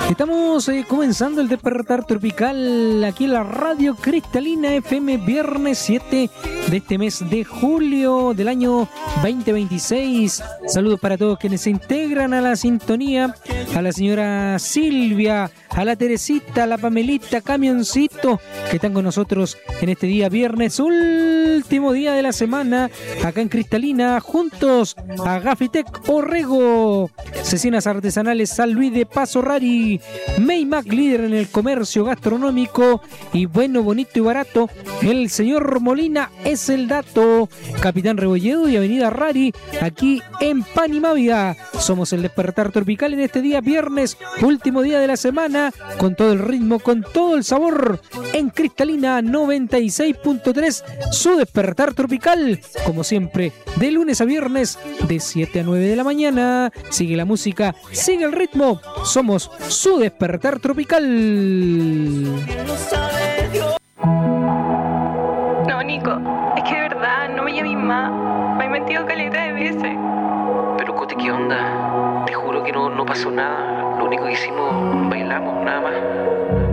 Estamos comenzando el despertar tropical aquí en la radio Cristalina FM, viernes 7 de este mes de julio del año 2026. Saludos para todos quienes se integran a la sintonía, a la señora Silvia, a la Teresita, a la Pamelita, Camioncito, que están con nosotros en este día viernes, último día de la semana, acá en Cristalina, juntos a Gafitec Orrego, Cecinas Artesanales San Luis de Paso Rari, Maymac, líder en el comercio gastronómico, y bueno, bonito y barato, el señor Molina es el dato, Capitán Rebolledo y Avenida Rari, aquí en Panimávida. Somos el despertar tropical en este día viernes, último día de la semana, con todo el ritmo, con todo el sabor, en Cristalina 96.3, su despertar tropical, como siempre, de lunes a viernes, de 7 a 9 de la mañana. Sigue la música, sigue el ritmo, somos su despertar tropical. No, Nico, es que de verdad no me llames más. Me he mentido caleta de veces. Pero Cote, ¿qué onda? Te juro que no pasó nada. Lo único que hicimos, bailamos, nada más.